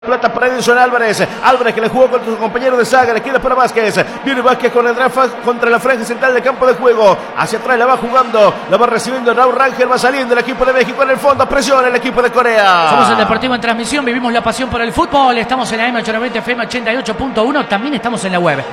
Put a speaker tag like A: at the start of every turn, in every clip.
A: Plata para Edison Álvarez. Álvarez que le jugó contra su compañero de saga. Le queda para Vázquez. Viene Vázquez con el draft contra la franja central del campo de juego. Hacia atrás la va jugando. La va recibiendo Raúl Rangel. Va saliendo el equipo de México en el fondo. Presiona el equipo de Corea.
B: Somos el Deportivo en transmisión. Vivimos la pasión por el fútbol. Estamos en la M890 FM 88.1. También estamos en la web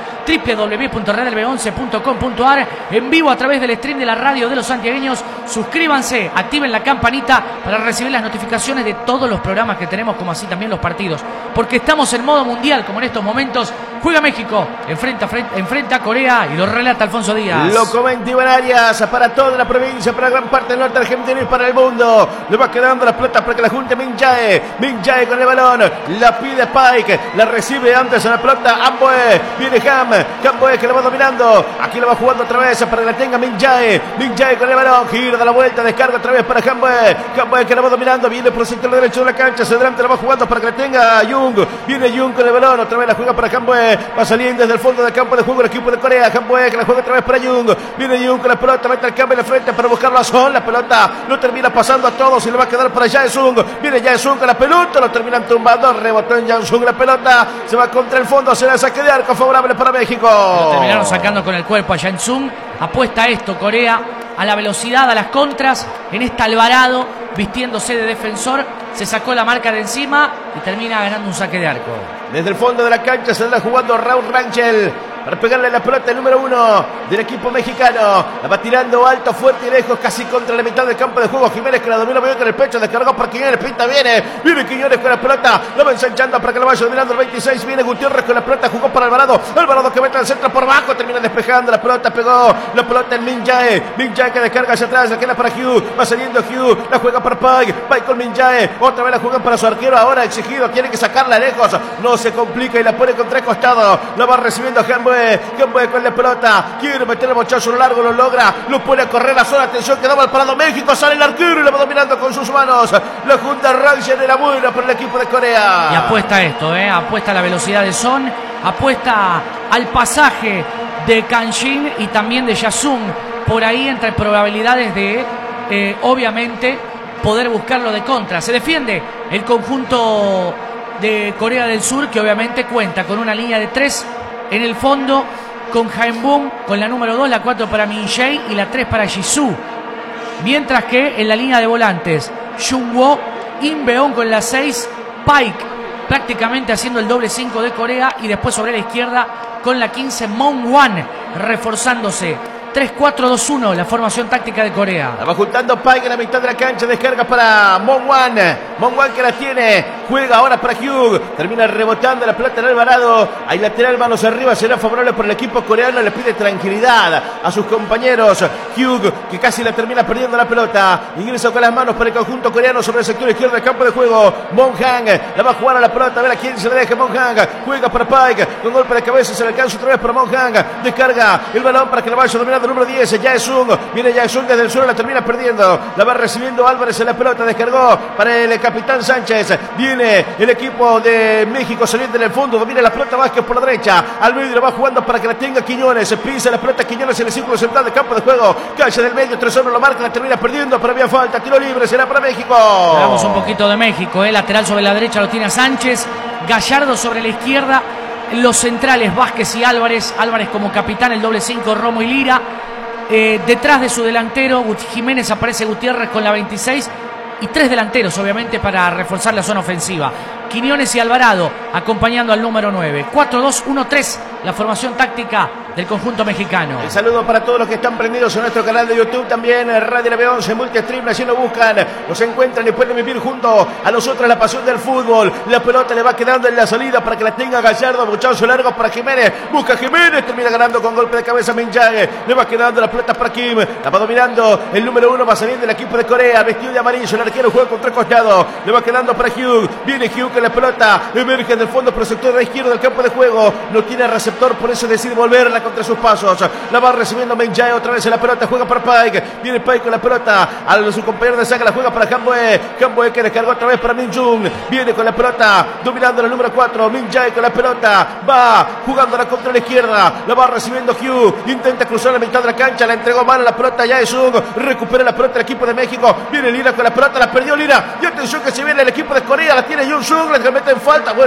B: www.redlb11.com.ar. En vivo a través del stream de la radio de los santiagueños. Suscríbanse. Activen la campanita para recibir las notificaciones de todos los programas que tenemos, como así también los partidos. Porque estamos en modo mundial, como en estos momentos. Juega México, enfrenta a Corea y lo relata Alfonso Díaz.
A: Lo comenta Iván Arias para toda la provincia, para gran parte del norte argentino y para el mundo. Le va quedando las pelotas para que la junte Min Jae. Min Jae con el balón, la pide Pike, la recibe antes en la pelota Amboe. Viene Hamboe que la va dominando. Aquí la va jugando otra vez para que la tenga Min Jae. Min Jae con el balón, gira da la vuelta, descarga otra vez para Hamboe. Hamboe que la va dominando, viene por el sector derecho de la cancha, hacia adelante la va jugando para que la tenga Jung. Viene Jung con el balón, otra vez la juega para Hamboe. Va saliendo desde el fondo del campo de juego el equipo de Corea. Hamboe que la juega otra vez para Jung. Viene Jung con la pelota, mete el cambio en la frente para buscarlo a Son. La pelota no termina pasando a todos y le va a quedar para Jae-Sung. Viene Jae-Sung con la pelota, lo terminan tumbando. Rebotó en Jae-Sung la pelota. Se va contra el fondo, será el saque de arco favorable para México.
B: Lo terminaron sacando con el cuerpo a Jae-Sung. Apuesta a esto Corea, a la velocidad, a las contras. En este Alvarado, vistiéndose de defensor, se sacó la marca de encima y termina ganando un saque de arco.
A: Desde el fondo de la cancha se anda jugando Raúl Rangel para pegarle la pelota el número 1 del equipo mexicano. La va tirando alto, fuerte y lejos, casi contra la mitad del campo de juego. Jiménez que la domina bien con el pecho, descargó por Quiñones, pinta, viene Quiñones con la pelota, la va ensanchando para que la vaya dominando el 26. Viene Gutiérrez con la pelota, jugó para Alvarado que mete al centro por bajo, termina despejando la pelota, pegó la pelota en Min Jae que descarga hacia atrás, la queda para Hugh, va saliendo Hugh, la juega para Pike con Min Jae, otra vez la juegan para su arquero, ahora exigido, tiene que sacarla lejos, no se complica y la pone contra el costado, la va recibiendo Hamboe con la pelota, quiere meter el bochazo largo, lo logra, lo pone a correr la zona, atención, quedó mal parado México, sale el arquero y la va dominando con sus manos, la junta Rangel era buena por el equipo de Corea.
B: Y apuesta a esto, apuesta a la velocidad de Son, apuesta al pasaje de Kanjin y también de Jae-Sung, por ahí entre probabilidades de, obviamente, poder buscarlo de contra. Se defiende el conjunto de Corea del Sur, que obviamente cuenta con una línea de 3 en el fondo, con Jae-Bum, con la número 2, la 4 para Min Jae y la 3 para Jisoo. Mientras que en la línea de volantes, Jungwoo, Inbeon con la 6, Pike prácticamente haciendo el doble 5 de Corea y después sobre la izquierda con la 15, Mong-Wan, reforzándose. 3-4-2-1, la formación táctica de Corea.
A: La va juntando Pike en la mitad de la cancha, descarga para Mong-Wan que la tiene, juega ahora para Hugh, termina rebotando la pelota en Alvarado, hay lateral, manos arriba, será favorable por el equipo coreano, le pide tranquilidad a sus compañeros. Hugh que casi la termina perdiendo la pelota, ingresa con las manos para el conjunto coreano sobre el sector izquierdo del campo de juego. Mong-Han la va a jugar a la pelota, a ver a quién se le deja. Mong-Han juega para Pike, con golpe de cabeza se le alcanza otra vez para Mong-Han, descarga el balón para que la vaya dominando el número 10, Jae-Sung, viene Jae-Sung desde el suelo, la termina perdiendo, la va recibiendo Álvarez en la pelota, descargó para el capitán Sánchez, viene el equipo de México saliendo en el fondo, domina la pelota Vázquez por la derecha, al medio la va jugando para que la tenga Quiñones, pisa la pelota Quiñones en el círculo central del campo de juego, calle del medio, 3-1 lo marca, la termina perdiendo, pero había falta, tiro libre, será para México.
B: Hablamos un poquito de México, lateral sobre la derecha lo tiene a Sánchez, Gallardo sobre la izquierda, los centrales Vázquez y Álvarez como capitán, el doble 5 Romo y Lira. Detrás de su delantero Jiménez aparece Gutiérrez con la 26 y 3 delanteros obviamente para reforzar la zona ofensiva. Quiñones y Alvarado acompañando al número 9. 4-2-1-3 la formación táctica del conjunto mexicano.
A: El saludo para todos los que están prendidos en nuestro canal de YouTube, también Radio LB11 Multistream, así lo buscan, los encuentran y pueden vivir junto a nosotros la pasión del fútbol. La pelota le va quedando en la salida para que la tenga Gallardo, muchacho largo para Jiménez, busca Jiménez, termina ganando con golpe de cabeza Min Jae, le va quedando la pelota para Kim, la va dominando el número 1, va saliendo el equipo de Corea, vestido de amarillo, el arquero juega contra el costado, le va quedando para Hugh, viene Hugh con la pelota, emerge del fondo por el sector de la izquierda del campo de juego, no tiene receptor, por eso decide volverla contra sus pasos. La va recibiendo Menjae otra vez en la pelota. Juega para Pike. Viene Pike con la pelota. A su compañero de saga la juega para Hanboe. Hanboe que descargó otra vez para Minjun. Viene con la pelota. Dominando el número 4. Minjae con la pelota. Va jugándola contra la izquierda. La va recibiendo Hugh. Intenta cruzar la mitad de la cancha. La entregó mal a la pelota. Ya es un. Recupera la pelota el equipo de México. Viene Lira con la pelota. La perdió Lira. Y atención que se viene el equipo de Corea. La tiene Jung Sung. Le mete en falta. Bueno,